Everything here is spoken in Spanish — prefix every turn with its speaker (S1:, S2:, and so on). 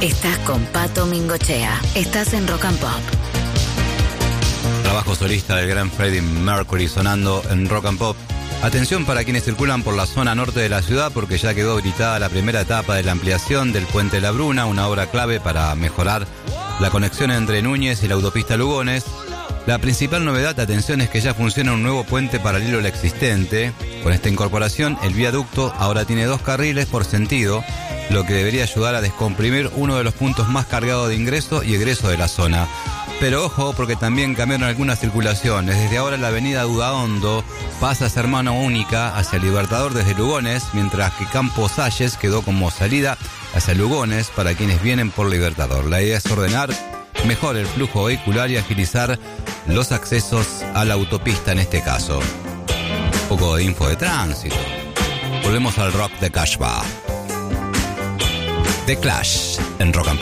S1: Estás con Pato Mingochea. Estás en Rock and Pop.
S2: Trabajo solista del gran Freddie Mercury sonando en Rock and Pop. Atención para quienes circulan por la zona norte de la ciudad, porque ya quedó habilitada la primera etapa de la ampliación del Puente La Bruna, una obra clave para mejorar la conexión entre Núñez y la autopista Lugones. La principal novedad, atención, es que ya funciona un nuevo puente paralelo al existente. Con esta incorporación, el viaducto ahora tiene 2 carriles por sentido, lo que debería ayudar a descomprimir uno de los puntos más cargados de ingreso y egreso de la zona. Pero ojo, porque también cambiaron algunas circulaciones. Desde ahora la avenida Udaondo pasa a ser mano única hacia Libertador desde Lugones, mientras que Campo Salles quedó como salida hacia Lugones para quienes vienen por Libertador. La idea es ordenar mejor el flujo vehicular y agilizar los accesos a la autopista en este caso. Un poco de info de tránsito. Volvemos al rock de Casbah. The Clash en Rock and